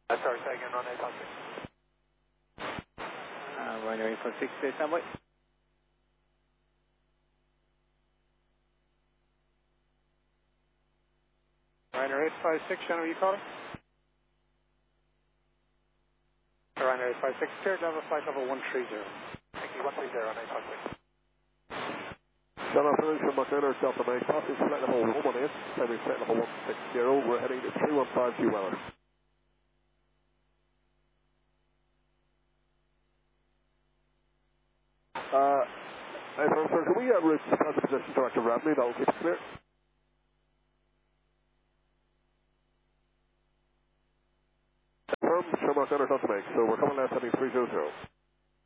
Sorry, say again, runway 56. Runway 56, clear standby. Runway 856, channel, are you calling? Runway 856, clear, level flight level 130. Thank you, 130, runway 56. Good afternoon, from McDonough, Delta Mike, passing flight level 118, climbing flight level 160, we're heading to 315 Weller. Hey, sir, can we route to the position director Radley? That'll keep it clear. From McDonough, Delta Mike, so we're coming left heading 300.